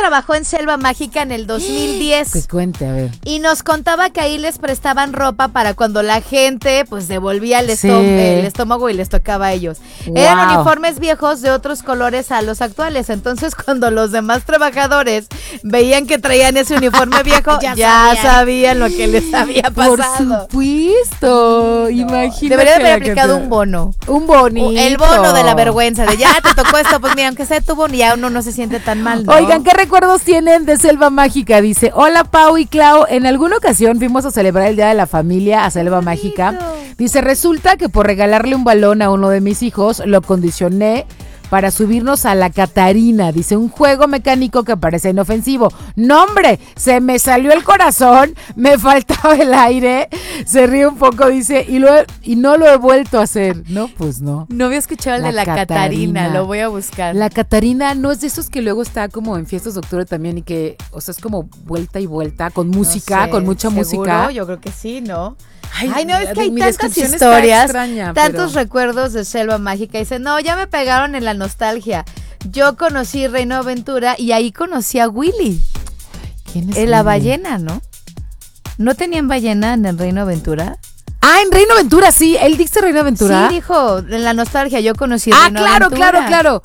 trabajó en Selva Mágica en el 2010. Que cuente, a ver. Y nos contaba que ahí les prestaban ropa para cuando la gente pues devolvía el estómago y les tocaba a ellos. Wow. Eran uniformes viejos de otros colores a los actuales. Entonces cuando los demás trabajadores veían que traían ese uniforme viejo, ya sabían lo que les había pasado. Por supuesto. Imagínate. Debería haber aplicado un bono. Un bonito. El bono de la vergüenza, de ya te tocó esto, pues mira, aunque sea tu bono, ya uno no se siente tan mal, ¿no? Oigan, ¿qué recuerdos tienen de Selva Mágica? Dice, hola Pau y Clau, en alguna ocasión fuimos a celebrar el Día de la Familia a Selva Mágica. Dice, resulta que por regalarle un balón a uno de mis hijos, lo condicioné para subirnos a la Catarina. Dice, un juego mecánico que parece inofensivo. ¡No, hombre! Se me salió el corazón, me faltaba el aire. Se ríe un poco, dice, y no lo he vuelto a hacer. No, pues no. No había escuchado el de la Catarina, lo voy a buscar. La Catarina no es de esos que luego está como en fiestas de octubre también y que, o sea, es como vuelta y vuelta, con música, no sé, con mucha música. Yo creo que sí, ¿no? Ay, no, es que hay tantas historias, tantos recuerdos de Selva Mágica. Dice, no, ya me pegaron en la nostalgia. Yo conocí Reino Aventura y ahí conocí a Willy. ¿Quién es la ballena, ¿no? ¿No tenían ballena en el Reino Aventura? Ah, en Reino Aventura, sí. ¿Él dice Reino Aventura? Sí, dijo, en la nostalgia yo conocí a Reino Aventura. Claro.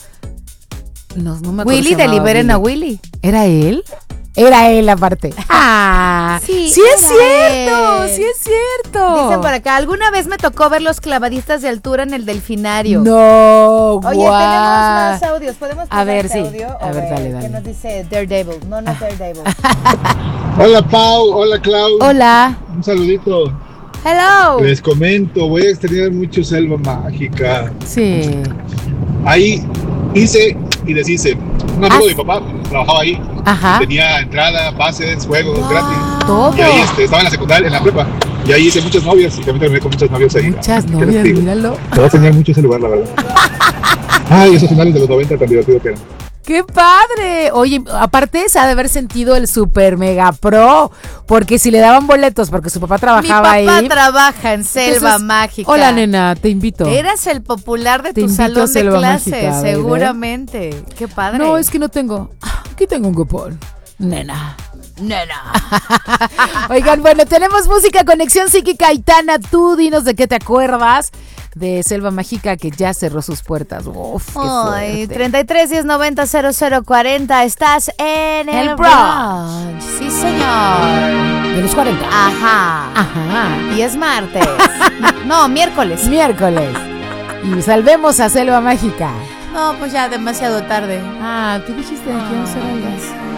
No me acuerdo. Willy, de Liberen a Willy. ¿Era él? Era él aparte. Ah, sí es cierto, sí es cierto. Dicen por acá, alguna vez me tocó ver los clavadistas de altura en el Delfinario. No, Oye, tenemos más audios, ¿podemos a ver, sí. audio? A ver, dale. ¿Qué nos dice Daredevil? No es Daredevil. Hola Pau, hola Clau. Hola. Un saludito. Hello. Les comento, voy a extrañar mucho Selva Mágica. Sí. Ahí hice y deshice. Un amigo de mi papá trabajaba ahí. Ajá. Tenía entrada, pases, juegos gratis. Todo. Y ahí estaba en la secundaria, en la prepa. Y ahí hice muchas novias y también terminé con muchas novias ahí. Muchas novias, míralo. Te va a extrañar mucho ese lugar, la verdad. Ay, esos finales de los 90 tan divertido que eran. ¡Qué padre! Oye, aparte se ha de haber sentido el super mega pro, porque si le daban boletos, porque su papá trabajaba ahí. Mi papá trabaja en Selva Mágica. Hola, nena, te invito. Eras el popular de tu salón de clases, seguramente. Qué padre. No, es que no tengo. Aquí tengo un cupón. Nena. Oigan, bueno, tenemos música, Conexión Psíquica. Aitana, tú dinos de qué te acuerdas de Selva Mágica que ya cerró sus puertas. Uf, qué fuerte. 33 10 90 0040. Estás en el brunch. Sí, señor. De los 40. Ajá. Y es martes. No, miércoles. Y salvemos a Selva Mágica. No, pues ya demasiado tarde. Ah, tú dijiste que no se vayas.